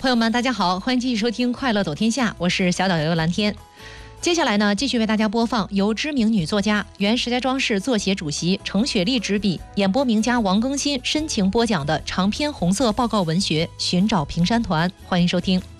朋友们，大家好，欢迎继续收听《快乐走天下》，我是小导游蓝天。接下来呢，继续为大家播放由知名女作家、原石家庄市作协主席程雪丽执笔，演播名家王更新深情播讲的长篇红色报告文学《寻找平山团》，欢迎收听。